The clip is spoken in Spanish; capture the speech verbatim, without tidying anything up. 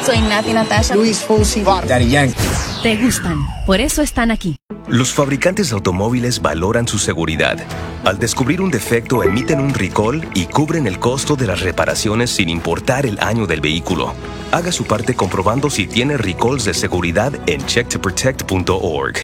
Soy Nati Natasha. Luis Fonsi. Daddy Yankee. Te gustan, por eso están aquí. Los fabricantes de automóviles valoran su seguridad. Al descubrir un defecto, emiten un recall y cubren el costo de las reparaciones sin importar el año del vehículo. Haga su parte comprobando si tiene recalls de seguridad en check to protect punto org.